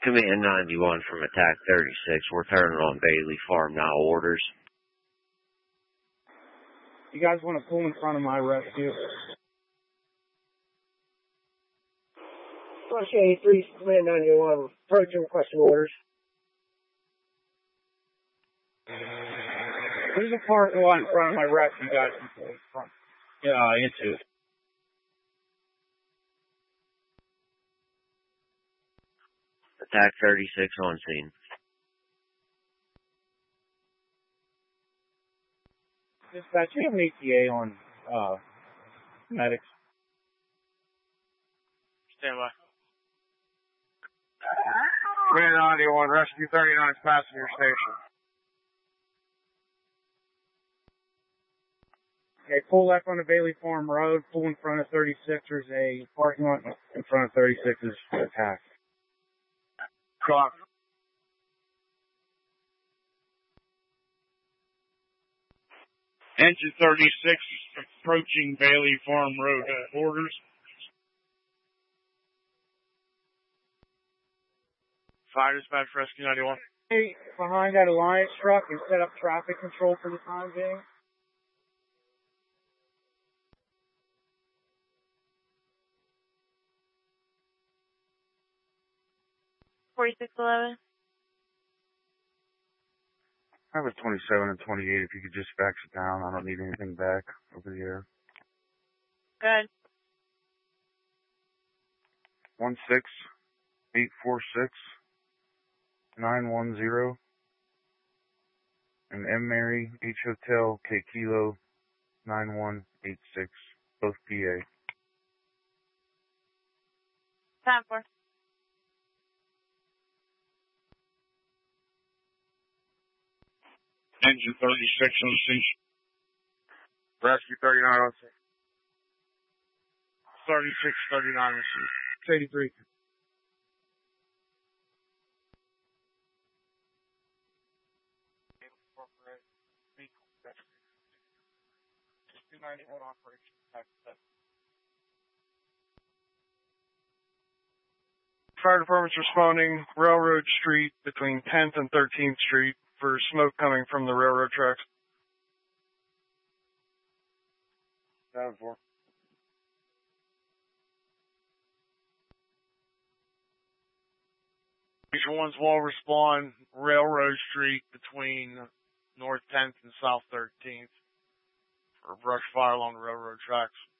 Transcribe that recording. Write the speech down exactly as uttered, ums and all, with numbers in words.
Command ninety-one from Attack thirty-six. We're turning on Bailey Farm now. Orders. You guys want to pull in front of my rescue? Rush eighty-three, Command ninety-one, approaching requesting orders. There's a parking lot in front of my rescue, guys. Yeah, into it. Attack thirty-six on scene. Dispatch, you have an E T A on uh, medics. Stand by. Command ninety-one, Rescue thirty-nine, passenger station. Okay, pull left on the Bailey Farm Road, pull in front of thirty-six. There's a parking lot in front of thirty-six is attack. Clock. Engine thirty-six approaching Bailey Farm Road. Uh, orders. Fire dispatch Rescue ninety-one. Hey, behind that Alliance truck and set up traffic control for the time being. forty-six eleven. I have a twenty-seven and twenty-eight. If you could just fax it down, I don't need anything back over the air. Good. One six eight four six nine one zero. And M Mary H Hotel K Kilo nine one eight six. Both P A. Time for. Engine thirty-six on scene. Rescue thirty-nine on scene. thirty-six thirty-nine on scene. eighty-three. Fire department's responding Railroad Street between tenth and thirteenth Street for smoke coming from the railroad tracks. Down four. Major ones will respond Railroad Street between North tenth and South thirteenth for brush fire along the railroad tracks.